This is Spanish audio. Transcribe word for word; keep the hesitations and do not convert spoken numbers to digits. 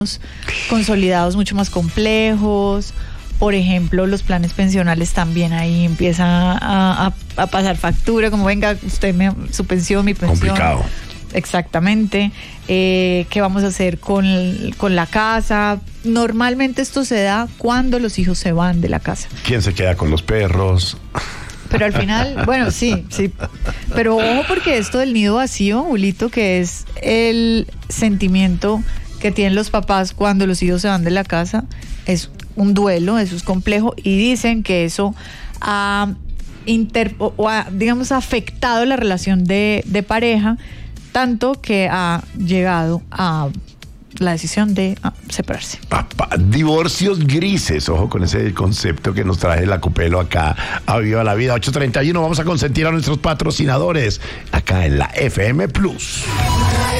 consolidados mucho más complejos. Por ejemplo, los planes pensionales también ahí empieza a, a, a pasar factura, como venga, usted me, su pensión, mi pensión. Complicado. Exactamente. Eh, ¿Qué vamos a hacer con, con la casa? Normalmente esto se da cuando los hijos se van de la casa. ¿Quién se queda con los perros? Pero al final, bueno, sí, sí. Pero ojo, porque esto del nido vacío, Julito, que es el sentimiento que tienen los papás cuando los hijos se van de la casa, es un duelo, eso es complejo, y dicen que eso ha, inter, o ha digamos, afectado la relación de, de pareja, tanto que ha llegado a la decisión de ah, separarse. Papá, divorcios grises, ojo con ese concepto que nos trae la Copelo acá a Viva la Vida. ocho treinta y uno, vamos a consentir a nuestros patrocinadores acá en la F M Plus.